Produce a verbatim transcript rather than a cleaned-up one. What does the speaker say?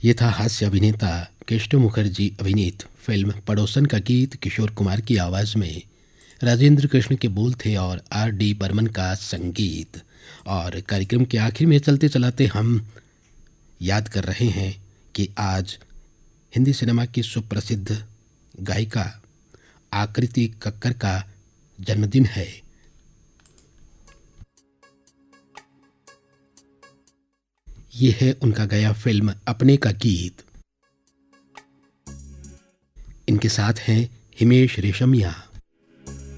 ये था हास्य अभिनेता केशव मुखर्जी अभिनीत फिल्म पड़ोसन का गीत। किशोर कुमार की आवाज़ में राजेंद्र कृष्ण के बोल थे और आर डी बर्मन का संगीत। और कार्यक्रम के आखिर में चलते चलाते हम याद कर रहे हैं कि आज हिंदी सिनेमा की सुप्रसिद्ध गायिका आकृति कक्कर का जन्मदिन है। ये है उनका गाया फिल्म अपने का गीत। इनके साथ हैं हिमेश रेशमिया।